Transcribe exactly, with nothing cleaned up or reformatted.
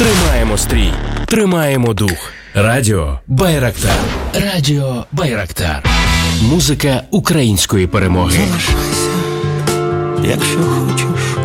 Тримаємо стрій, тримаємо дух. Радіо Байрактар. Радіо Байрактар. Музика української перемоги. Залишайся, якщо хочеш.